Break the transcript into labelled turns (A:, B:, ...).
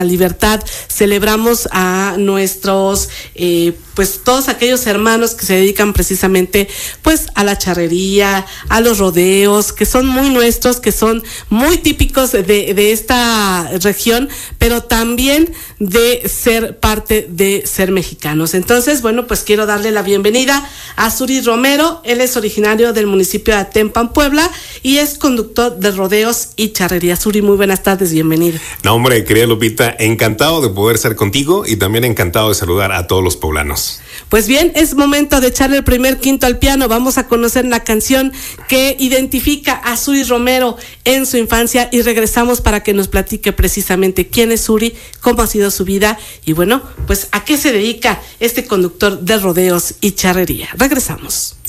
A: libertad, celebramos a nuestros, pues todos aquellos hermanos que se dedican precisamente pues a la charrería, a los rodeos, que son muy nuestros, que son muy típicos de esta región, pero también de ser parte de ser mexicanos. Entonces, bueno, pues quiero darle la bienvenida a Suri Romero. Él es originario del municipio de Atempan, Puebla, y es conductor de rodeos y charrería. Suri, muy buenas tardes, bienvenido.
B: No, hombre, querida Lupita, encantado de poder estar contigo y también encantado de saludar a todos los poblanos.
A: Pues bien, es momento de echarle el primer quinto al piano. Vamos a conocer la canción que identifica a Suri Romero en su infancia y regresamos para que nos platique precisamente quién es Suri, cómo ha sido su vida y bueno, pues a qué se dedica este conductor de rodeos y charrería. Regresamos.